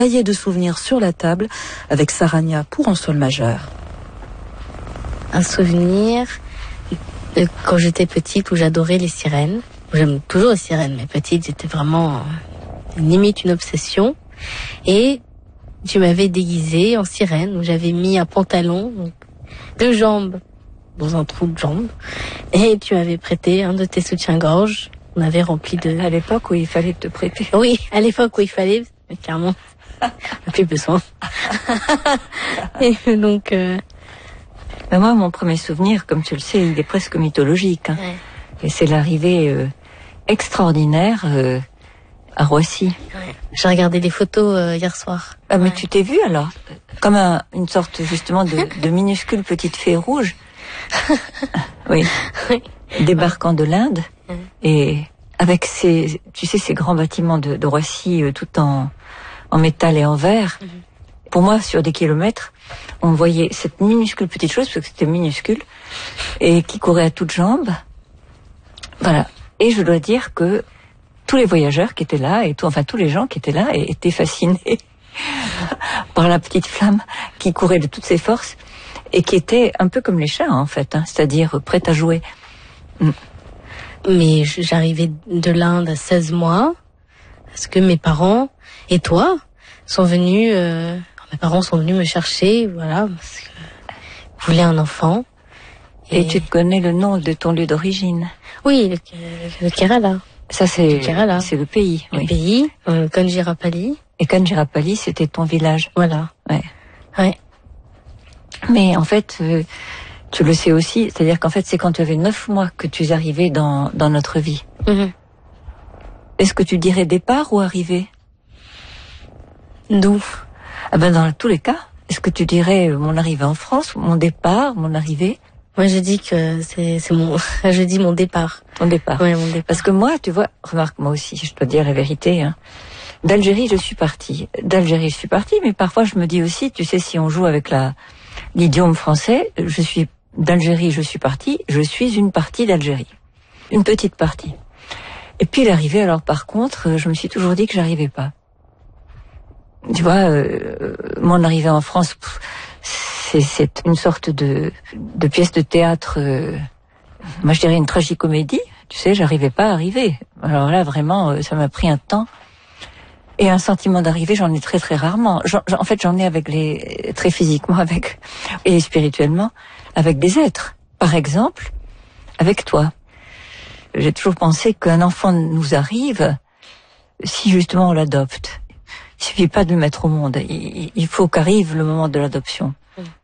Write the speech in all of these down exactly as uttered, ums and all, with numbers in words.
Cahier de souvenirs sur la table avec Sarania pour en sol majeur. Un souvenir de quand j'étais petite où j'adorais les sirènes. J'aime toujours les sirènes, mais petite, j'étais vraiment euh, limite une obsession. Et tu m'avais déguisée en sirène, où j'avais mis un pantalon, donc deux jambes dans un trou de jambe, et tu m'avais prêté un de tes soutiens-gorge. On avait rempli de... À l'époque où il fallait te prêter. Oui, à l'époque où il fallait, mais clairement, on n'a plus besoin. Et donc... Euh... Ben moi, mon premier souvenir, comme tu le sais, il est presque mythologique. Hein. Ouais. Et c'est l'arrivée euh, extraordinaire euh, à Roissy. Ouais. J'ai regardé des photos euh, hier soir. Ah, mais ouais. tu t'es vue alors? Comme un, une sorte justement de, de minuscule petite fée rouge. Oui. Oui. Débarquant de l'Inde. Ouais. Et avec ces, tu sais, ces grands bâtiments de, de Roissy euh, tout en, en métal et en verre. Mm-hmm. Pour moi, sur des kilomètres, on voyait cette minuscule petite chose, parce que c'était minuscule, et qui courait à toutes jambes. Voilà. Et je dois dire que tous les voyageurs qui étaient là, et tout, enfin tous les gens qui étaient là, étaient fascinés par la petite flamme qui courait de toutes ses forces, et qui était un peu comme les chats, en fait, hein, c'est-à-dire prête à jouer. Mm. Mais j'arrivais de l'Inde à seize mois, parce que mes parents et toi sont venus... Euh... Mes parents sont venus me chercher, voilà, parce que je voulais un enfant. Et... et tu te connais le nom de ton lieu d'origine? Oui, le, le Kerala. Ça, c'est le, c'est le pays. Le oui. pays, euh, Kanjirapalli. Et Kanjirapalli, c'était ton village. Voilà. Ouais. Ouais. Mais en fait, euh, tu le sais aussi, c'est-à-dire qu'en fait, c'est quand tu avais neuf mois que tu es arrivé dans, dans notre vie. Mm-hmm. Est-ce que tu dirais départ ou arrivée? D'où? Ah ben dans tous les cas, est-ce que tu dirais mon arrivée en France, mon départ, mon arrivée? Moi je dis que c'est c'est mon je dis mon départ. Ton départ. Oui, mon départ. Parce que moi, tu vois, remarque moi aussi, je dois dire la vérité, hein. D'Algérie, je suis partie. D'Algérie, je suis partie, mais parfois je me dis aussi, tu sais, si on joue avec la l'idiome français, je suis d'Algérie, je suis partie, je suis une partie d'Algérie. Une petite partie. Et puis l'arrivée, alors par contre, je me suis toujours dit que j'arrivais pas. Tu vois, euh, mon arrivée en France, c'est, c'est une sorte de, de pièce de théâtre, euh, moi je dirais une tragicomédie, tu sais, j'arrivais pas à arriver. Alors là, vraiment, ça m'a pris un temps. Et un sentiment d'arrivée, j'en ai très très rarement. J'en, en fait, j'en ai avec les, très physiquement avec, et spirituellement, avec des êtres. Par exemple, avec toi. J'ai toujours pensé qu'un enfant nous arrive si justement on l'adopte. Il suffit pas de le mettre au monde. Il, il faut qu'arrive le moment de l'adoption.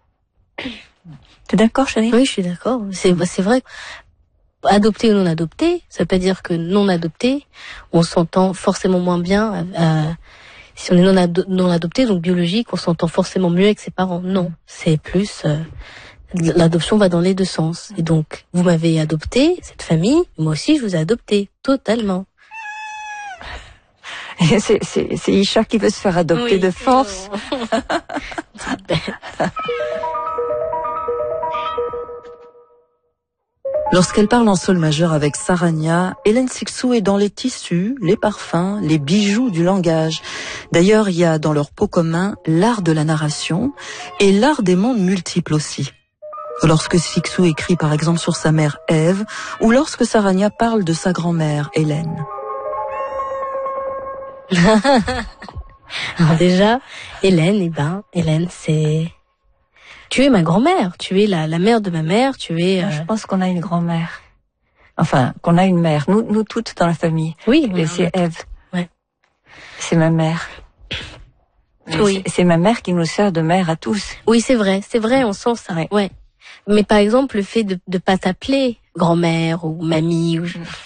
T'es d'accord, chérie? Oui, je suis d'accord. C'est, c'est vrai. Adopté ou non adopté, ça veut pas dire que non adopté, on s'entend forcément moins bien. Euh, si on est non, ado- non adopté, donc biologique, on s'entend forcément mieux avec ses parents. Non, c'est plus... Euh, l'adoption va dans les deux sens. Et donc, vous m'avez adopté, cette famille, moi aussi je vous ai adopté, totalement. C'est, c'est, c'est Isha qui veut se faire adopter oui, de force. Lorsqu'elle parle en sol majeur avec Sarania, Hélène Sixou est dans les tissus, les parfums, les bijoux du langage. D'ailleurs, il y a dans leur pot commun l'art de la narration et l'art des mondes multiples aussi. Lorsque Sixou écrit par exemple sur sa mère Ève, ou lorsque Sarania parle de sa grand-mère Hélène. Alors déjà, Hélène, eh ben, Hélène, c'est... Tu es ma grand-mère, tu es la, la mère de ma mère, tu es... Euh... Je pense qu'on a une grand-mère. Enfin, qu'on a une mère. Nous, nous toutes dans la famille. Oui. Et c'est Ève. Ouais. C'est ma mère. Oui. C'est, c'est ma mère qui nous sert de mère à tous. Oui, c'est vrai, c'est vrai, on sent ça. Ouais. Ouais. Mais par exemple, le fait de ne pas t'appeler grand-mère ou mamie ou...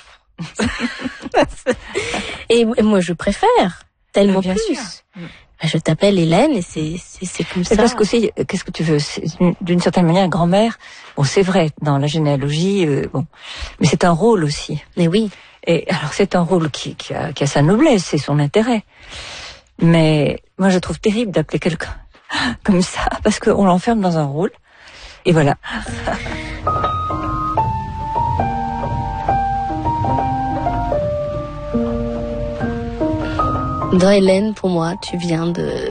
et, et moi, je préfère tellement bien plus. Sûr. Je t'appelle Hélène et c'est c'est, c'est comme ça. Et parce qu'aussi, qu'est-ce que tu veux, c'est, d'une certaine manière, grand-mère. Bon, c'est vrai dans la généalogie, euh, bon, mais c'est un rôle aussi. Mais oui. Et alors c'est un rôle qui, qui, a, qui a sa noblesse, c'est son intérêt. Mais moi, je trouve terrible d'appeler quelqu'un comme ça parce qu'on l'enferme dans un rôle. Et voilà. Draylène, pour moi, tu viens de